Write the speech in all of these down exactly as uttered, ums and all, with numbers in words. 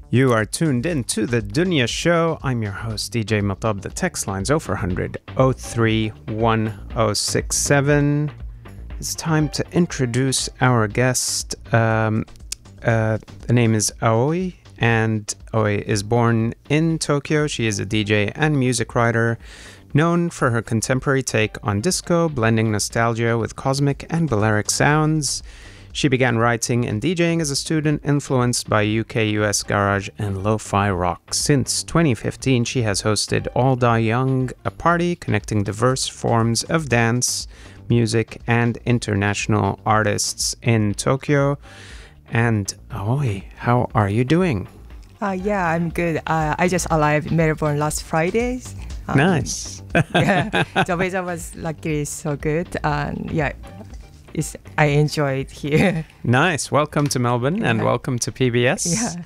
You are tuned in to the Dunya Show. I'm your host, D J Matab. The text line's oh four hundred, oh three one oh six seven. It's time to introduce our guest. Um, uh, the name is Aoi, and Aoi is born in Tokyo. She is a D J and music writer, known for her contemporary take on disco, blending nostalgia with cosmic and Balearic sounds. She began writing and DJing as a student, influenced by U K U S garage and lo-fi rock. Since twenty fifteen, she has hosted All Die Young, a party connecting diverse forms of dance, music, and international artists in Tokyo. And Aoi, how are you doing? Uh, yeah, I'm good. Uh, I just arrived in Melbourne last Friday. Um, nice. Yeah, the weather was luckily so good, and yeah. Is I enjoyed here. Nice. Welcome to Melbourne and yeah. welcome to P B S. Yeah.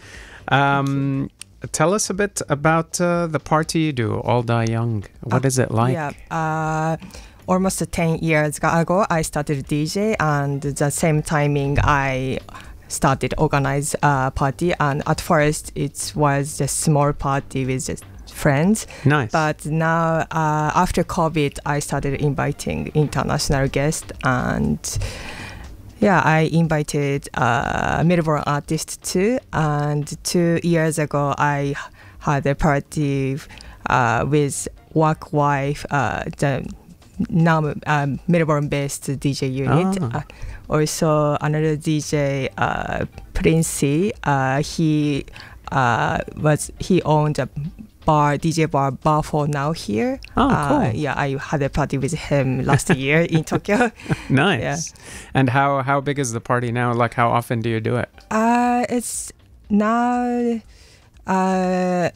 Um, tell us a bit about uh, the party you do, All Die Young. What uh, is it like? Yeah. Uh, almost ten years ago, I started D J, and the same timing I started organize a party. And at first, it was a small party with just friends. Nice. But now, uh, after COVID, I started inviting international guests, and yeah, I invited uh, Melbourne artists too. And two years ago, I had a party uh, with Work Wife, uh, the now um, Melbourne-based D J unit. Ah. Uh, also, another D J, uh, Princey. Uh, he uh, was he owned a bar, D J bar, bar for now here. Oh, cool. Uh, yeah, I had a party with him last year in Tokyo. Nice. Yeah. And how, how big is the party now? Like, how often do you do it? Uh, it's now uh,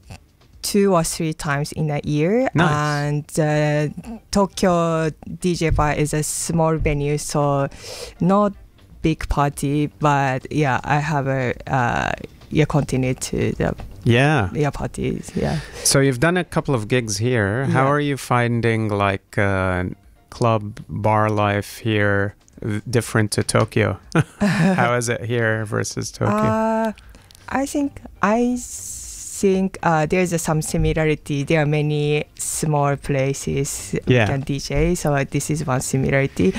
two or three times in a year. Nice. And uh, Tokyo D J bar is a small venue, so not big party, but yeah, I have a uh, yeah, continue to the Yeah. Yeah, parties, yeah. So you've done a couple of gigs here. Yeah. How are you finding like uh, club bar life here v- different to Tokyo? How is it here versus Tokyo? Uh, I think I think uh, there's uh, some similarity. There are many small places Yeah. we can D J, so this is one similarity.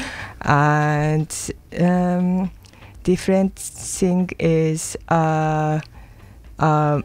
And um, different thing is uh, uh,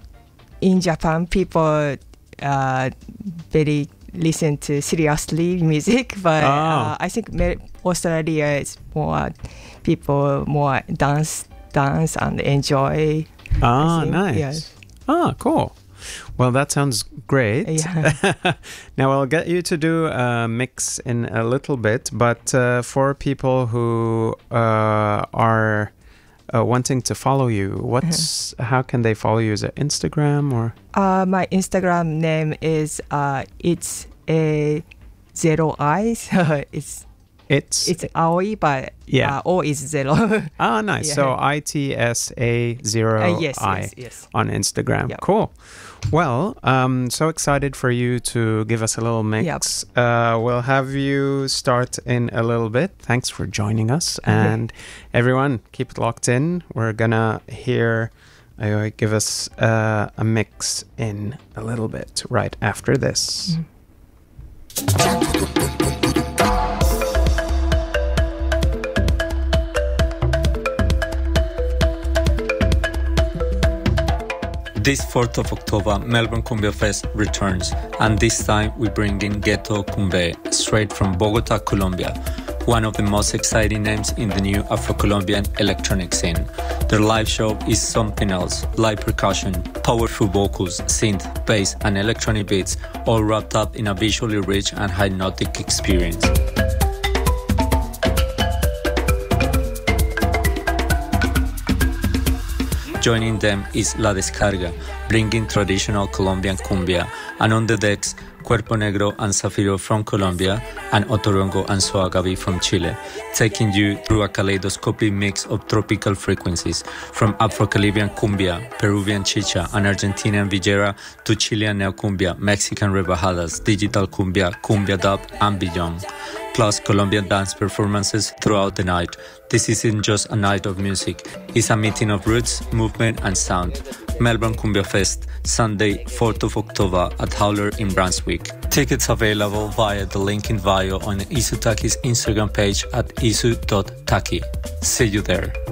in Japan, people uh, very listen to seriously music, but Oh. uh, I think me- Australia is more people more dance, dance and enjoy. Ah, I think, nice. yes. Ah, cool. Well, that sounds great. Yeah. Now, I'll get you to do a mix in a little bit, but uh, for people who uh, are uh, wanting to follow you, what's how can they follow you? Is it Instagram or? Uh, my Instagram name is uh, it's a zero I, so it's It's it's Aoi, but Yeah. uh, O is zero. ah nice. Yeah. So I T S A zero Uh, yes, I yes, yes. on Instagram. Yep. Cool. Well, um, so excited for you to give us a little mix. Uh, we'll have you start in a little bit. Thanks for joining us. And everyone, keep it locked in. We're gonna hear Aoi give us uh, a mix in a little bit right after this. Mm. This fourth of October, Melbourne Cumbia Fest returns, and this time we bring in Ghetto Cumbe, straight from Bogota, Colombia, one of the most exciting names in the new Afro-Colombian electronic scene. Their live show is something else: live percussion, powerful vocals, synth, bass, and electronic beats, all wrapped up in a visually rich and hypnotic experience. Joining them is La Descarga, bringing traditional Colombian cumbia, and on the decks, Cuerpo Negro and Zafiro from Colombia, and Otorongo and Soagabi from Chile, taking you through a kaleidoscopic mix of tropical frequencies, from Afro-Caribbean cumbia, Peruvian chicha, and Argentinian villera to Chilean neocumbia, Mexican rebajadas, digital cumbia, cumbia dub, and beyond. Plus Colombian dance performances throughout the night. This isn't just a night of music, it's a meeting of roots, movement, and sound. Melbourne Cumbia Fest, Sunday, fourth of October at Howler in Brunswick. Tickets available via the link in bio on Isutaki's Instagram page at isu dot taki. See you there.